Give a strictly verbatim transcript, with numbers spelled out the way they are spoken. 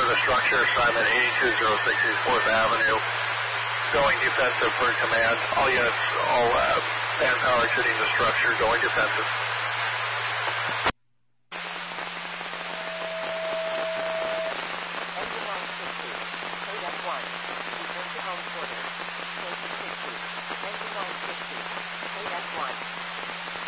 to the structure, assignment eighty-two oh six East fourth Avenue. Going defensive for command. All units, all uh, manpower shooting the structure, going defensive.